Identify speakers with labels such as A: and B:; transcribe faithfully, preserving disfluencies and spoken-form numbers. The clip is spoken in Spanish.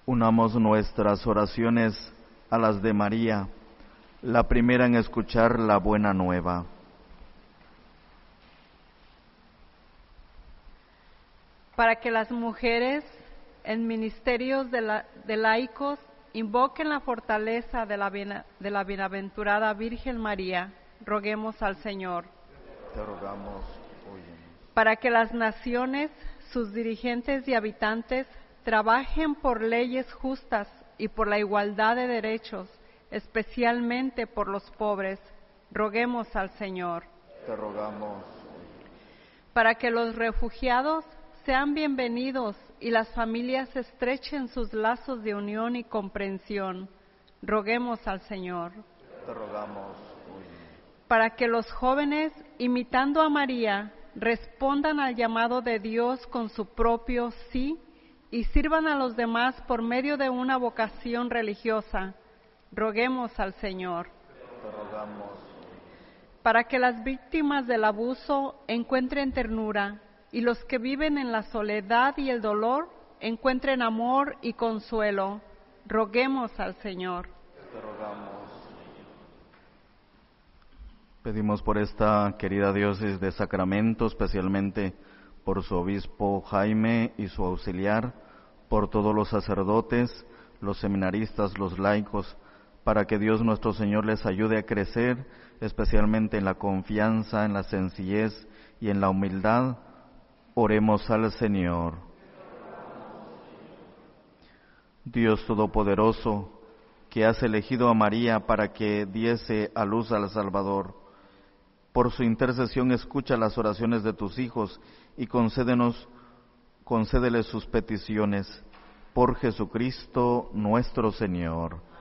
A: Unamos nuestras oraciones a las de María, la primera en escuchar la buena nueva.
B: Para que las mujeres en ministerios de, la, de laicos invoquen la fortaleza de la, de la bienaventurada Virgen María, roguemos al Señor.
A: Te rogamos, óyenos.
B: Para que las naciones, sus dirigentes y habitantes, trabajen por leyes justas y por la igualdad de derechos, especialmente por los pobres, roguemos al Señor.
A: Te rogamos.
B: Para que los refugiados sean bienvenidos y las familias estrechen sus lazos de unión y comprensión, roguemos al Señor.
A: Te rogamos.
B: Para que los jóvenes, imitando a María, respondan al llamado de Dios con su propio sí y sirvan a los demás por medio de una vocación religiosa, roguemos al Señor.
A: Te rogamos.
B: Para que las víctimas del abuso encuentren ternura y los que viven en la soledad y el dolor encuentren amor y consuelo, roguemos al Señor.
A: Te rogamos. Pedimos por esta querida diócesis de Sacramento, especialmente por su obispo Jaime y su auxiliar, por todos los sacerdotes, los seminaristas, los laicos, para que Dios nuestro Señor les ayude a crecer, especialmente en la confianza, en la sencillez y en la humildad. Oremos al Señor. Dios Todopoderoso, que has elegido a María para que diese a luz al Salvador, por su intercesión escucha las oraciones de tus hijos y concédenos, concédeles sus peticiones. Por Jesucristo nuestro Señor.